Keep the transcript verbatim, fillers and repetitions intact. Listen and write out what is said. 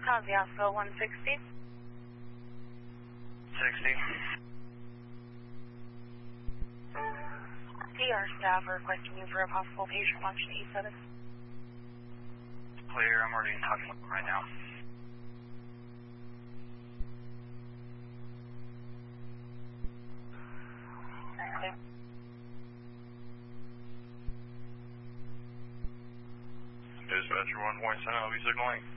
Kosciuszko one sixty. sixty. D R staff are requesting you for a possible patient lunch in E seven. Clear, I'm already talking with them right now. Okay. Dispatcher one point seven, I'll be signaling.